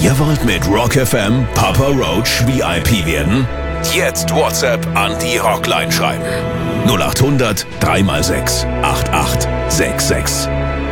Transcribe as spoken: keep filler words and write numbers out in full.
Ihr wollt mit Rock F M Papa Roach V I P werden? Jetzt WhatsApp an die Rockline schreiben. null acht hundert drei mal sechs acht acht sechs sechs.